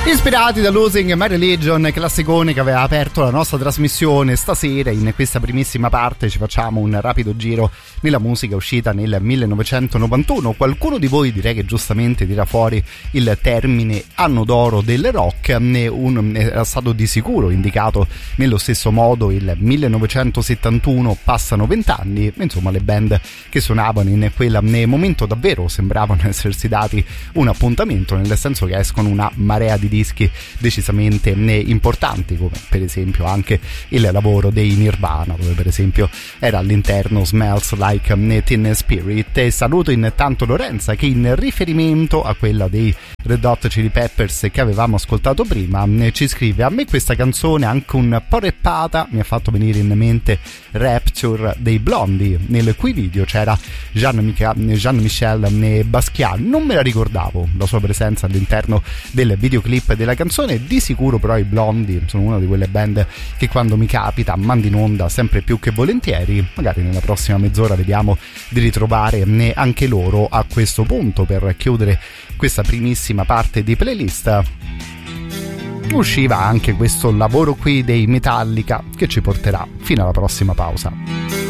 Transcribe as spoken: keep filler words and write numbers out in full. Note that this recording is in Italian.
Ispirati da Losing My Religion, classicone che aveva aperto la nostra trasmissione stasera, in questa primissima parte ci facciamo un rapido giro nella musica uscita nel millenovecentonovantuno. Qualcuno di voi direi che giustamente tira fuori il termine anno d'oro del rock, un, era stato di sicuro indicato nello stesso modo il millenovecentosettantuno, passano vent'anni, insomma le band che suonavano in quel momento davvero sembravano essersi dati un appuntamento, nel senso che escono una marea di dischi decisamente importanti, come per esempio anche il lavoro dei Nirvana, dove per esempio era all'interno Smells Like Teen Spirit. E saluto intanto Lorenza, che in riferimento a quella dei Red Hot Chili Peppers che avevamo ascoltato prima ci scrive: a me questa canzone anche un po' rappata mi ha fatto venire in mente Rapture dei Blondie, nel cui video c'era Jean-Michel Basquiat. Non me la ricordavo la sua presenza all'interno del videoclip della canzone. Di sicuro però i Blondie sono una di quelle band che quando mi capita mando in onda sempre più che volentieri. Magari nella prossima mezz'ora vediamo di ritrovare anche loro a questo punto. Per chiudere questa primissima parte di playlist usciva anche questo lavoro qui dei Metallica, che ci porterà fino alla prossima pausa.